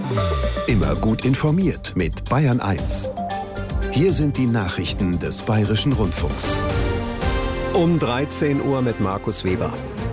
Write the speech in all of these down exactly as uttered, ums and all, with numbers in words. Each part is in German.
Immer gut informiert mit Bayern eins. Hier sind die Nachrichten des Bayerischen Rundfunks. Um dreizehn Uhr mit Markus Weber.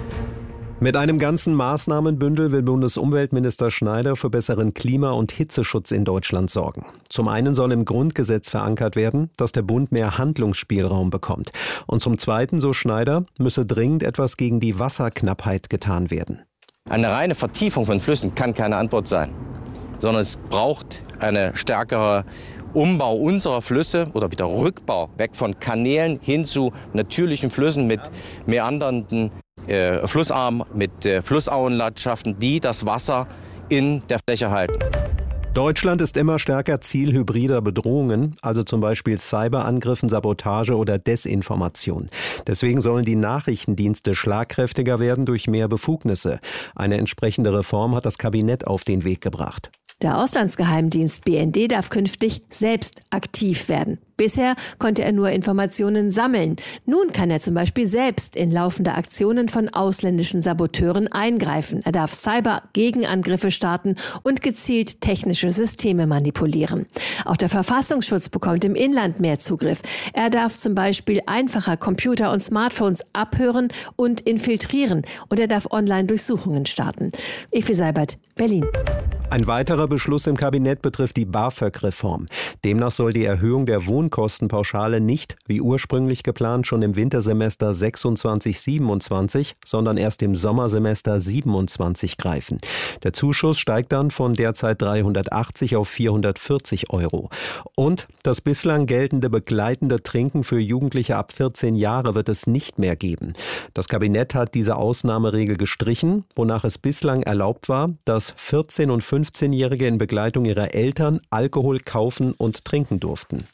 Mit einem ganzen Maßnahmenbündel will Bundesumweltminister Schneider für besseren Klima- und Hitzeschutz in Deutschland sorgen. Zum einen soll im Grundgesetz verankert werden, dass der Bund mehr Handlungsspielraum bekommt. Und zum zweiten, so Schneider, müsse dringend etwas gegen die Wasserknappheit getan werden. Eine reine Vertiefung von Flüssen kann keine Antwort sein, sondern es braucht eine stärkere Umbau unserer Flüsse oder wieder Rückbau weg von Kanälen hin zu natürlichen Flüssen mit meandernden äh, Flussarmen, mit äh, Flussauenlandschaften, die das Wasser in der Fläche halten. Deutschland ist immer stärker Ziel hybrider Bedrohungen, also zum Beispiel Cyberangriffen, Sabotage oder Desinformation. Deswegen sollen die Nachrichtendienste schlagkräftiger werden durch mehr Befugnisse. Eine entsprechende Reform hat das Kabinett auf den Weg gebracht. Der Auslandsgeheimdienst B N D darf künftig selbst aktiv werden. Bisher konnte er nur Informationen sammeln. Nun kann er zum Beispiel selbst in laufende Aktionen von ausländischen Saboteuren eingreifen. Er darf Cyber-Gegenangriffe starten und gezielt technische Systeme manipulieren. Auch der Verfassungsschutz bekommt im Inland mehr Zugriff. Er darf zum Beispiel einfacher Computer und Smartphones abhören und infiltrieren. Und er darf Online-Durchsuchungen starten. Evi Seibert, Berlin. Ein weiterer Beschluss im Kabinett betrifft die BAföG-Reform. Demnach soll die Erhöhung der Wohnkostenpauschale nicht, wie ursprünglich geplant, schon im Wintersemester sechsundzwanzig siebenundzwanzig, sondern erst im Sommersemester siebenundzwanzig greifen. Der Zuschuss steigt dann von derzeit dreihundertachtzig auf vierhundertvierzig Euro. Und das bislang geltende begleitende Trinken für Jugendliche ab vierzehn Jahre wird es nicht mehr geben. Das Kabinett hat diese Ausnahmeregel gestrichen, wonach es bislang erlaubt war, dass vierzehn- und fünfzehnjährige in Begleitung ihrer Eltern Alkohol kaufen und trinken durften.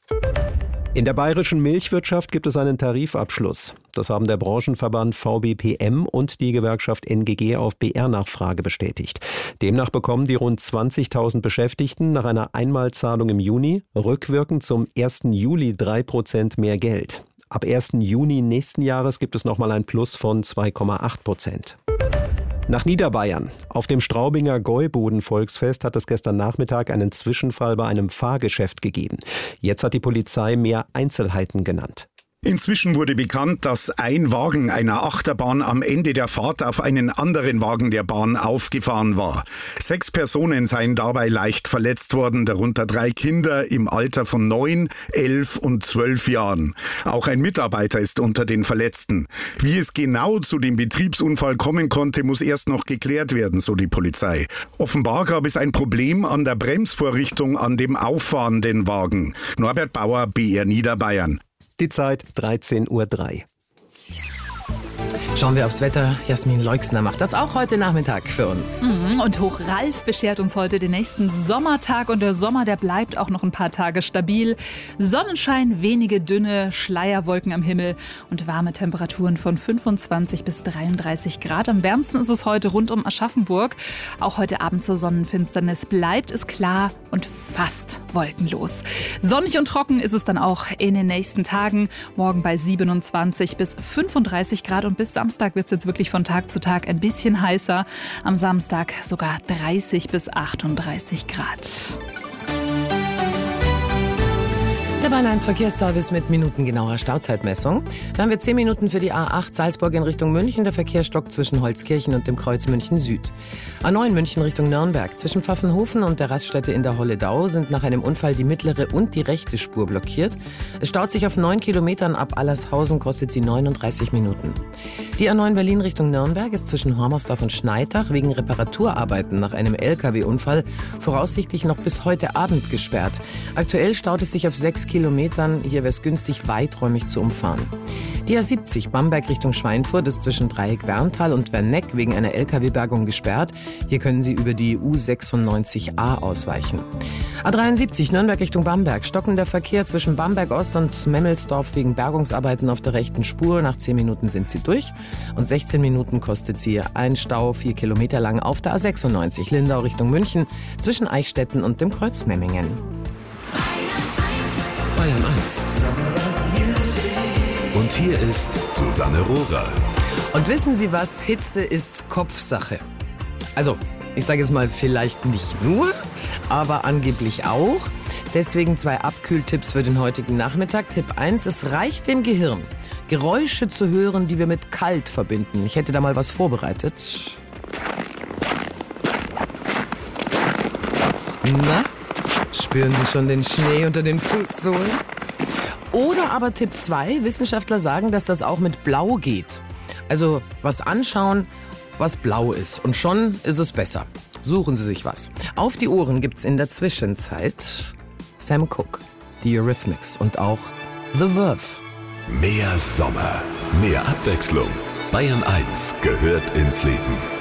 In der bayerischen Milchwirtschaft gibt es einen Tarifabschluss. Das haben der Branchenverband V B P M und die Gewerkschaft N G G auf B R-Nachfrage bestätigt. Demnach bekommen die rund zwanzigtausend Beschäftigten nach einer Einmalzahlung im Juni rückwirkend zum ersten Juli drei Prozent mehr Geld. Ab ersten Juni nächsten Jahres gibt es nochmal ein Plus von zwei Komma acht Prozent. Nach Niederbayern. Auf dem Straubinger Gäuboden-Volksfest hat es gestern Nachmittag einen Zwischenfall bei einem Fahrgeschäft gegeben. Jetzt hat die Polizei mehr Einzelheiten genannt. Inzwischen wurde bekannt, dass ein Wagen einer Achterbahn am Ende der Fahrt auf einen anderen Wagen der Bahn aufgefahren war. Sechs Personen seien dabei leicht verletzt worden, darunter drei Kinder im Alter von neun, elf und zwölf Jahren. Auch ein Mitarbeiter ist unter den Verletzten. Wie es genau zu dem Betriebsunfall kommen konnte, muss erst noch geklärt werden, so die Polizei. Offenbar gab es ein Problem an der Bremsvorrichtung an dem auffahrenden Wagen. Norbert Bauer, B R Niederbayern. Die Zeit dreizehn Uhr drei. Schauen wir aufs Wetter. Jasmin Leixner macht das auch heute Nachmittag für uns. Und Hoch Ralf beschert uns heute den nächsten Sommertag. Und der Sommer, der bleibt auch noch ein paar Tage stabil. Sonnenschein, wenige dünne Schleierwolken am Himmel und warme Temperaturen von fünfundzwanzig bis dreiunddreißig Grad. Am wärmsten ist es heute rund um Aschaffenburg. Auch heute Abend zur Sonnenfinsternis bleibt es klar und fast wolkenlos. Sonnig und trocken ist es dann auch in den nächsten Tagen. Morgen bei siebenundzwanzig bis fünfunddreißig Grad und bis Samstag wird es jetzt wirklich von Tag zu Tag ein bisschen heißer. Am Samstag sogar dreißig bis achtunddreißig Grad. Der Bayern eins Verkehrsservice mit minutengenauer Stauzeitmessung. Da haben wir zehn Minuten für die A acht Salzburg in Richtung München. Der Verkehr stockt zwischen Holzkirchen und dem Kreuz München Süd. A neun München Richtung Nürnberg. Zwischen Pfaffenhofen und der Raststätte in der Holledau sind nach einem Unfall die mittlere und die rechte Spur blockiert. Es staut sich auf neun Kilometern. Ab Allershausen kostet sie neununddreißig Minuten. Die A neun Berlin Richtung Nürnberg ist zwischen Hormersdorf und Schneitach wegen Reparaturarbeiten nach einem L K W-Unfall voraussichtlich noch bis heute Abend gesperrt. Aktuell staut es sich auf sechs Kilometern. Hier wäre es günstig, weiträumig zu umfahren. Die A siebzig Bamberg Richtung Schweinfurt ist zwischen Dreieck Werntal und Werneck wegen einer L K W-Bergung gesperrt. Hier können Sie über die U sechsundneunzig a ausweichen. A dreiundsiebzig Nürnberg Richtung Bamberg. Stockender Verkehr zwischen Bamberg Ost und Memmelsdorf wegen Bergungsarbeiten auf der rechten Spur. Nach zehn Minuten sind Sie durch. Und sechzehn Minuten kostet sie ein Stau, vier Kilometer lang auf der A sechsundneunzig Lindau Richtung München zwischen Eichstätten und dem Kreuz Memmingen. Bayern eins. Und hier ist Susanne Rohrer. Und wissen Sie was? Hitze ist Kopfsache. Also, Ich sage jetzt mal vielleicht nicht nur, aber angeblich auch. Deswegen zwei Abkühltipps für den heutigen Nachmittag. Tipp eins, es reicht dem Gehirn, Geräusche zu hören, die wir mit kalt verbinden. Ich hätte da mal was vorbereitet. Na, spüren Sie schon den Schnee unter den Fußsohlen? Oder aber Tipp zwei, Wissenschaftler sagen, dass das auch mit Blau geht. Also was anschauen, was blau ist. Und schon ist es besser. Suchen Sie sich was. Auf die Ohren gibt's in der Zwischenzeit Sam Cooke, die Eurythmics und auch The Verve. Mehr Sommer, mehr Abwechslung. Bayern eins gehört ins Leben.